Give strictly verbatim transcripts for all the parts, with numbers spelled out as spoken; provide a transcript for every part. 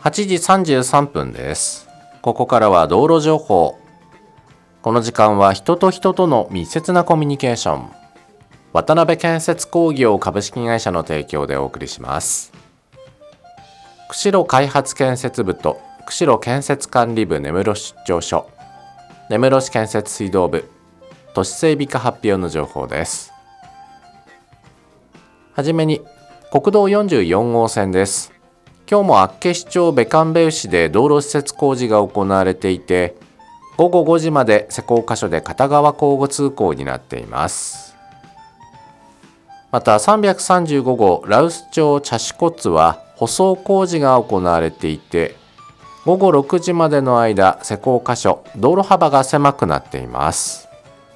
はちじさんじゅうさんぷんです。ここからは道路情報。この時間は人と人との密接なコミュニケーション。渡辺建設工業株式会社の提供でお送りします。釧路開発建設部と釧路建設管理部根室出張所、根室市建設水道部、都市整備課発表の情報です。はじめに国道よんじゅうよんごうせんです。今日も厚岸町別館部牛で道路施設工事が行われていて、ごごごじまで施工箇所で片側交互通行になっています。またさんびゃくさんじゅうごごう羅臼町茶師骨は舗装工事が行われていて、ごごろくじまでの間施工箇所道路幅が狭くなっています。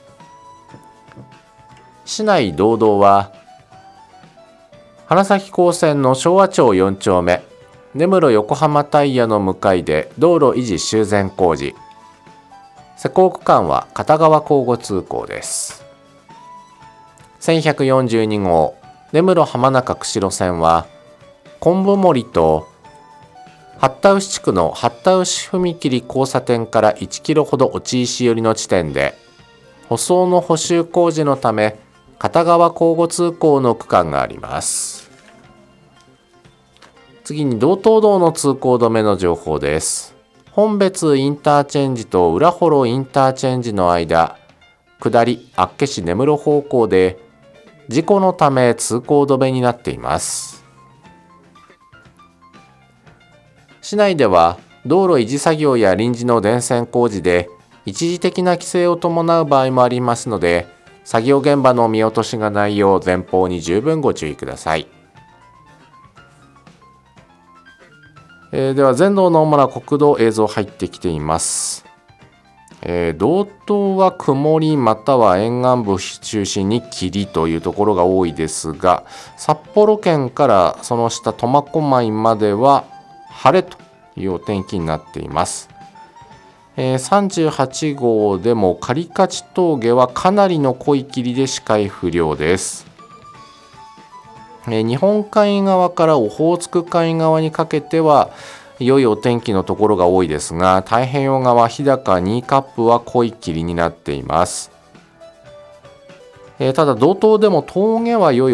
市内道道は花咲高専の昭和町よんちょうめ根室横浜タイヤの向かいで道路維持修繕工事、施工区間は片側交互通行です。せんひゃくよんじゅうにごう根室浜中釧路線は昆布森と八田牛地区の八田牛踏切交差点からいちキロほど落石寄りの地点で舗装の補修工事のため片側交互通行の区間があります。次に道東道の通行止めの情報です。本別インターチェンジと浦幌インターチェンジの間、下り厚岸根室方向で事故のため通行止めになっています。市内では道路維持作業や臨時の電線工事で一時的な規制を伴う場合もありますので、作業現場の見落としがないよう前方に十分ご注意ください。えー、では全道の主な国道映像入ってきています。えー、道東は曇りまたは沿岸部中心に霧というところが多いですが、札幌圏からその下苫小牧までは晴れというお天気になっています。えー、さんじゅうはちごうでも狩勝峠はかなりの濃い霧で視界不良です。えー、日本海側からオホーツク海側にかけては良いお天気のところが多いですが、太平洋側日高新カップは濃い霧になっています。えー、ただ道東でも峠は良い